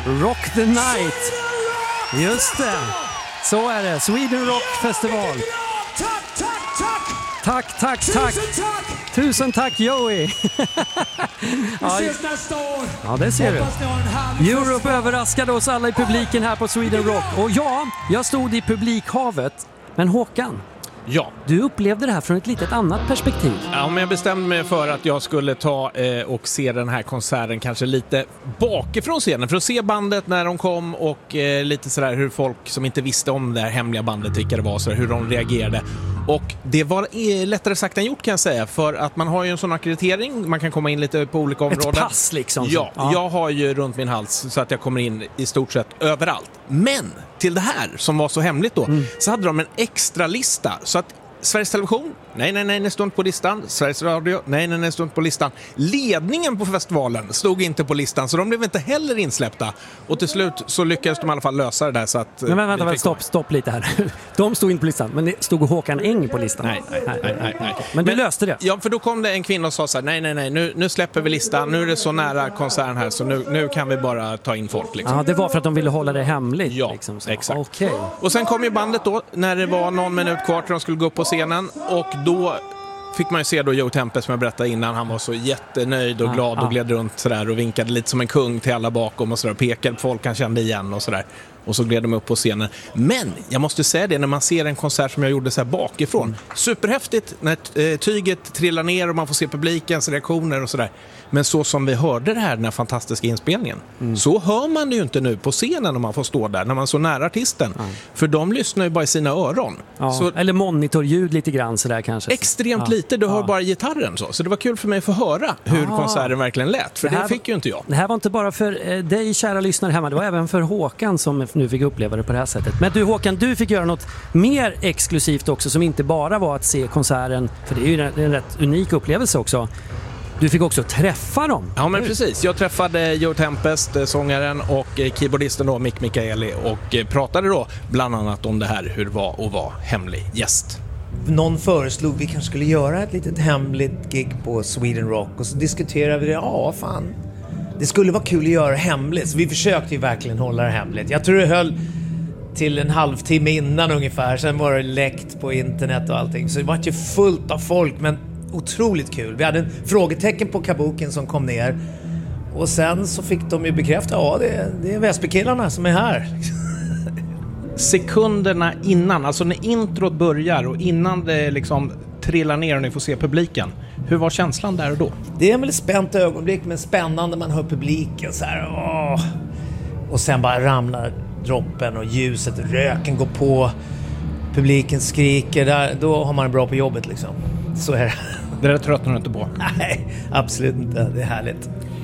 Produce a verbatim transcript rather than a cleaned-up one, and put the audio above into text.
Rock the Night. Just det. Så är det. Sweden Rock Festival. Tack, tack, tack! Tack, tack, tack! Tusen tack! Tusen tack, Joey! Vi ses nästa år! Ja, det ser du. Europe överraskade oss alla i publiken här på Sweden Rock. Och ja, jag stod i publikhavet. Men Håkan, Ja. du upplevde det här från ett litet annat perspektiv. Ja, men jag bestämde mig för att jag skulle ta eh, och se den här konserten kanske lite bakifrån scenen. För att se bandet när de kom och eh, lite sådär hur folk som inte visste om det här hemliga bandet, vilka det var, så hur de reagerade. Och det var eh, lättare sagt än gjort, kan jag säga. För att man har ju en sån akkreditering, man kan komma in lite på olika områden. Ett pass liksom. Ja, ja, jag har ju runt min hals så att jag kommer in i stort sett överallt. Men till det här som var så hemligt då, mm. så hade de en extra lista. Så att Sveriges Television, nej, nej, nej, det stod inte på listan. Sveriges Radio, nej, nej, nej, det stod inte på listan. Ledningen på festivalen stod inte på listan, så de blev inte heller insläppta. Och till slut så lyckades de i alla fall lösa det där så att... Men vänta, vänta stopp, stopp lite här. De stod inte på listan, men det stod Håkan Eng på listan. Nej, nej, nej, nej, nej. Men du men, löste det? Ja, för då kom det en kvinna och sa så här, nej, nej, nej, nu, nu släpper vi listan. Nu är det så nära konserten här, så nu, nu kan vi bara ta in folk. Liksom. Ja, det var för att de ville hålla det hemligt. Ja, liksom, exakt. Okay. Och sen kom ju bandet då, när det var någon minut kvar till de skulle gå upp på scenen. Och då fick man ju se då Joe Tempest, som jag berättade innan. Han var så jättenöjd och glad ah, och gled runt sådär och vinkade lite som en kung till alla bakom och sådär. Pekade på folk han kände igen och sådär. Och så gled de upp på scenen. Men jag måste säga det, när man ser en konsert som jag gjorde så här bakifrån. Mm. Superhäftigt när eh, tyget trillar ner och man får se publikens reaktioner och sådär. Men så som vi hörde det här, den här fantastiska inspelningen. Mm. Så hör man det ju inte nu på scenen om man får stå där, när man är så nära artisten. Mm. För de lyssnar ju bara i sina öron. Ja, så, eller monitorljud lite grann sådär kanske. Extremt ja. lite, du ja. hör bara gitarren så. Så det var kul för mig att få höra hur ja. konserten verkligen lät. För det, det fick ju inte jag. Det här var inte bara för eh, dig, kära lyssnare hemma. Det var även för Håkan som nu fick uppleva det på det här sättet. Men du Håkan, du fick göra något mer exklusivt också, som inte bara var att se konserten. För det är ju en, en rätt unik upplevelse också. Du fick också träffa dem. Ja, men precis. Jag träffade Joe Tempest, sångaren, och keyboardisten då, Mick Michaeli, och pratade då bland annat om det här, hur det var att vara hemlig gäst. Någon föreslog vi kanske skulle göra ett litet hemligt gig på Sweden Rock, och så diskuterade vi det. Ja, fan. Det skulle vara kul att göra hemligt. Så vi försökte ju verkligen hålla det hemligt. Jag tror det höll till en halvtimme innan ungefär. Sen var det läckt på internet och allting. Så det var ju fullt av folk, men otroligt kul. Vi hade en frågetecken på kabuken som kom ner. Och sen så fick de ju bekräfta, ja, det är, det är Väsbykillarna som är här. Sekunderna innan, alltså när introt börjar och innan det liksom trillar ner och ni får se publiken. Hur var känslan där och då? Det är en väldigt spänt ögonblick, men spännande. Man hör publiken så här. Åh. Och sen bara ramlar droppen och ljuset, röken går på. Publiken skriker. Där, då har man det bra på jobbet liksom. Så är det. Det där tröttnar du inte på? Nej, absolut inte. Det är härligt.